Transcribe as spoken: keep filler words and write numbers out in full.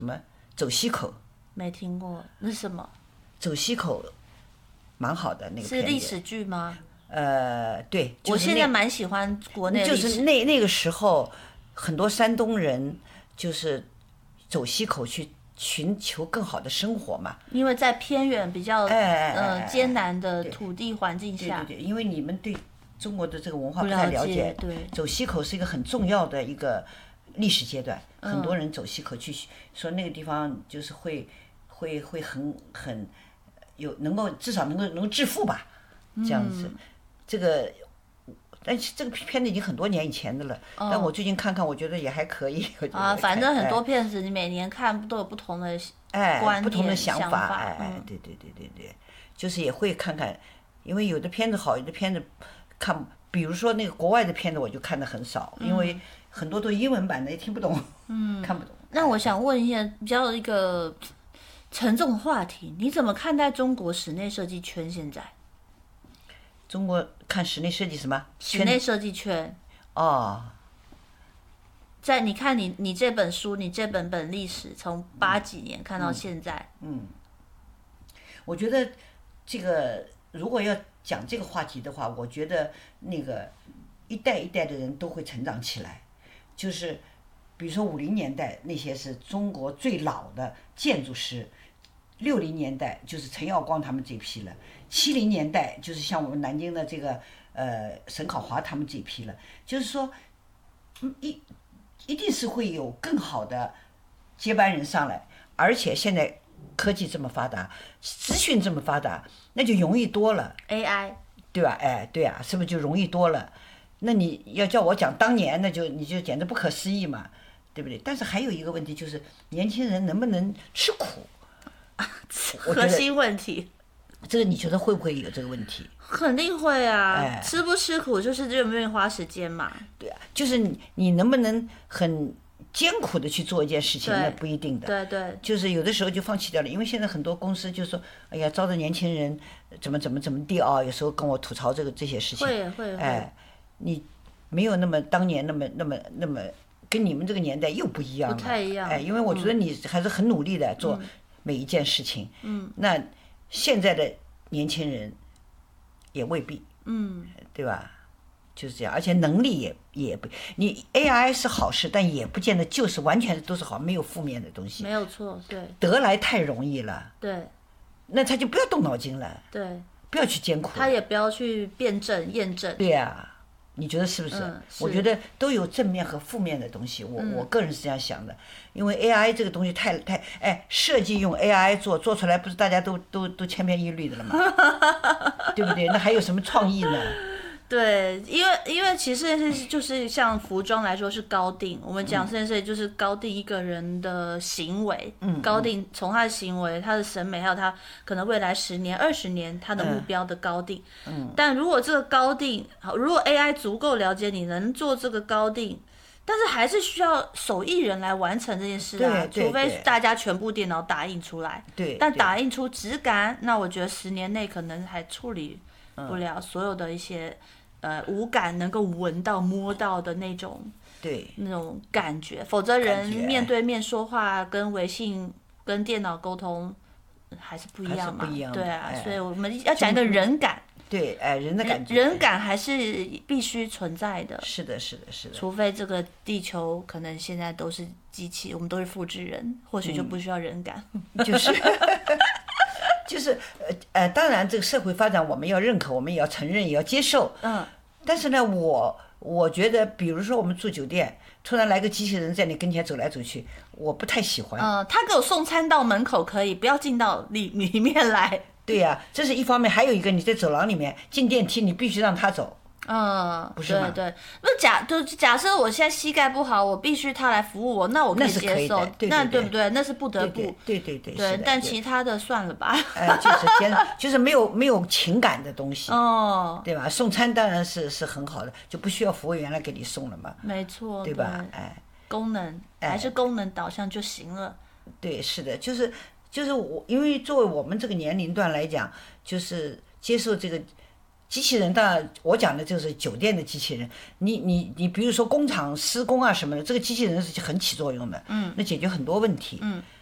什么走西口？ 没听过，那是什么？ 走西口蛮好的那个片子。 是历史剧吗？ 呃，对，就是、 我现在蛮喜欢国内历史， 就是那那个时候，很多山东人就是走西口去寻求更好的生活嘛。 因为在偏远比较、 哎、 呃艰难的土地环境下， 对对对，因为你们对中国的这个文化不太了解， 对， 走西口是一个很重要的一个历史阶段， 嗯、 很多人走西口去说那个地方就是会会会很很有能够至少能够能够致富吧，这样子。 嗯这个，但是这个片子已经很多年以前的了， 哦、 但我最近看看，我觉得也还可以。 啊，反正很多片子你每年看都有不同的哎观念、 不同的想法， 哎， 嗯、 对对对对对，就是也会看看，因为有的片子好，有的片子看，比如说那个国外的片子我就看的很少， 嗯、 因为很多都英文版的也听不懂， 嗯， 看不懂。 那我想问一下，比较一个沉重的话题，你怎么看待中国室内设计圈现在？ 中国看室内设计什么？ 室内设计圈。 哦。 在你看你你这本书，你这本本历史从八几年看到现在。 嗯。嗯我觉得这个如果要讲这个话题的话，我觉得那个一代一代的人都会成长起来，就是比如说五零年代那些是中国最老的建筑师，六零年代就是陈耀光他们这批了。七零年代就是像我们南京的这个呃沈考华他们这批了，就是说，一一定是会有更好的接班人上来，而且现在科技这么发达，资讯这么发达，那就容易多了。 A I， 对吧？哎，对啊，是不是就容易多了？那你要叫我讲当年，那就你就简直不可思议嘛，对不对？但是还有一个问题就是，年轻人能不能吃苦？ 核心问题。 这个你觉得会不会有这个问题？ 肯定会啊， 哎、 吃不吃苦就是愿不愿意花时间嘛。 对啊，就是你你能不能很艰苦的去做一件事情，那不一定的。 对对。 就是有的时候就放弃掉了，因为现在很多公司就说，哎呀，招的年轻人怎么怎么怎么地啊，有时候跟我吐槽这个这些事情。 会会会。 哎，你没有那么当年那么那么那么跟你们这个年代又不一样了。 不太一样。 哎，因为我觉得你还是很努力的做每一件事情。 嗯。 那现在的年轻人也未必。 嗯。 对吧？就是这样，而且能力也也不，你 A I 是好事，但也不见得就是完全都是好，没有负面的东西。 没有错，对。 得来太容易了。 对。 那他就不要动脑筋了。 对。 不要去艰苦。 他也不要去辩证验证。 对呀、啊，你觉得是不是？ 嗯、是我觉得都有正面和负面的东西，我、 嗯、 我个人是这样想的，因为 A I 这个东西太太，哎，设计用 A I 做做出来，不是大家都都都千篇一律的了吗？对不对？那还有什么创意呢？ 对，因为因为其实是就是像服装来说是高定，我们讲这件事就是高定一个人的行为， 嗯、 高定从他的行为、他的审美，还有他可能未来十年、二十年他的目标的高定。 嗯。 但如果这个高定，好，如果 A I 足够了解你能做这个高定，但是还是需要手艺人来完成这件事啊，除非大家全部电脑打印出来。 对。 但打印出质感，那我觉得十年内可能还处理不了所有的一些。呃，五感能够闻到、摸到的那种， 对， 那种感觉，否则人面对面说话跟微信、跟电脑沟通还是不一样嘛， 不一样对啊、 哎， 所以我们要讲一个人感， 对，哎，人的感觉， 人感还是必须存在的， 是的，是的，是的， 除非这个地球可能现在都是机器，我们都是复制人，或许就不需要人感， 嗯、就是。就是呃呃，当然这个社会发展我们要认可，我们也要承认，也要接受。 嗯。 但是呢，我我觉得，比如说我们住酒店，突然来个机器人在你跟前走来走去，我不太喜欢。 嗯，他给我送餐到门口可以，不要进到里里面来。 对呀、啊，这是一方面，还有一个你在走廊里面进电梯，你必须让他走。 嗯， 不是吗？ 对对，那假就假设我现在膝盖不好，我必须他来服务我，那我可以接受， 那, 对对那对不对？那是不得不， 对对对对。 对，但其他的算了吧。 哎，就是简就是没有没有情感的东西， 哦， 对吧？送餐当然是是很好的，就不需要服务员来给你送了嘛。 没错， 对吧？哎， 功能还是功能导向就行了。 对，是的，就是就是我，因为作为我们这个年龄段来讲，就是接受这个。 机器人当然，我讲的就是酒店的机器人。你你你，比如说工厂施工啊什么的，这个机器人是很起作用的， 嗯， 那解决很多问题。 嗯，